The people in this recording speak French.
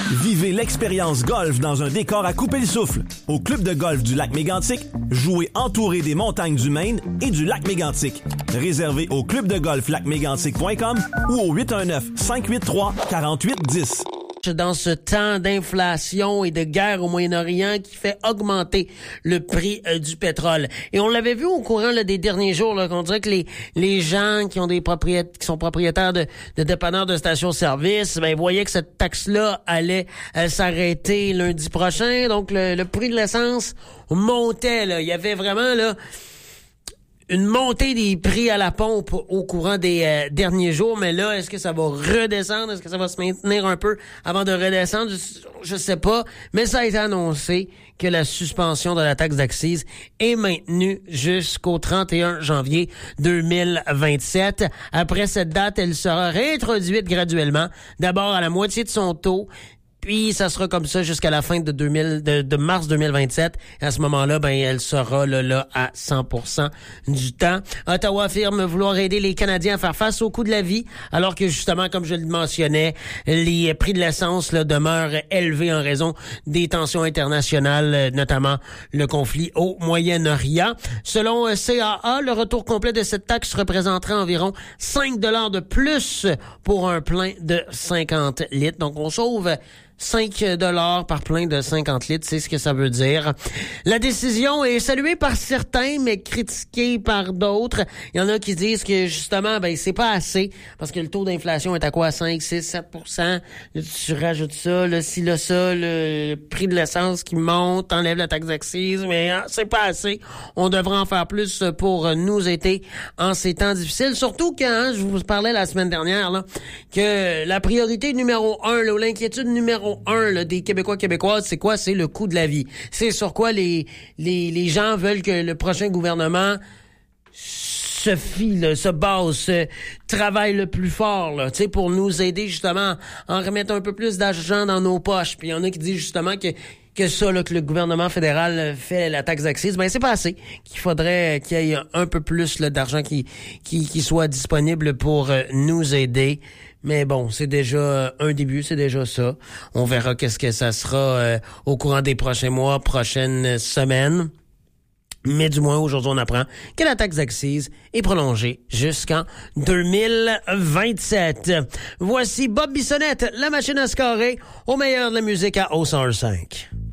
Vivez l'expérience golf dans un décor à couper le souffle. Au club de golf du lac Mégantic, jouez entouré des montagnes du Maine et du lac Mégantic. Réservé au clubdegolflacmégantic.com ou au 819-583-4810. Dans ce temps d'inflation et de guerre au Moyen-Orient qui fait augmenter le prix du pétrole. Et on l'avait vu au courant des derniers jours, qu'on dirait que les gens qui ont qui sont propriétaires de dépanneurs de stations-service, voyaient que cette taxe-là allait s'arrêter lundi prochain. Donc le prix de l'essence montait. Là. Il y avait vraiment une montée des prix à la pompe au courant des derniers jours, mais là, est-ce que ça va redescendre? Est-ce que ça va se maintenir un peu avant de redescendre? Je sais pas, mais ça a été annoncé que la suspension de la taxe d'accise est maintenue jusqu'au 31 janvier 2027. Après cette date, elle sera réintroduite graduellement, d'abord à la moitié de son taux, puis ça sera comme ça jusqu'à la fin de mars 2027. Et à ce moment-là, elle sera là à 100% du temps. Ottawa affirme vouloir aider les Canadiens à faire face au coût de la vie, alors que justement, comme je le mentionnais, les prix de l'essence demeurent élevés en raison des tensions internationales, notamment le conflit au Moyen-Orient. Selon CAA, le retour complet de cette taxe représenterait environ 5 $ de plus pour un plein de 50 litres. Donc, on sauve 5 $ par plein de 50 litres, c'est ce que ça veut dire. La décision est saluée par certains, mais critiquée par d'autres. Il y en a qui disent que, justement, c'est pas assez, parce que le taux d'inflation est à quoi? 5, 6, 7%. Là, tu rajoutes ça, le prix de l'essence qui monte, t'enlèves la taxe d'accise, mais c'est pas assez. On devrait en faire plus pour nous aider en ces temps difficiles. Surtout que, je vous parlais la semaine dernière, que la priorité numéro 1, l'inquiétude numéro 1 des Québécoises, c'est quoi? C'est le coût de la vie. C'est sur quoi les gens veulent que le prochain gouvernement se base, travaille le plus fort, pour nous aider justement à en remettre un peu plus d'argent dans nos poches. Puis il y en a qui disent justement que ça, que le gouvernement fédéral fait la taxe d'accise, c'est pas assez. Qu'il faudrait qu'il y ait un peu plus d'argent qui soit disponible pour nous aider. Mais bon, c'est déjà un début, c'est déjà ça. On verra qu'est-ce que ça sera au courant des prochains mois, prochaines semaines. Mais du moins, aujourd'hui, on apprend que la taxe d'accise est prolongée jusqu'en 2027. Voici Bob Bissonnette, la machine à scorer, au meilleur de la musique à O105.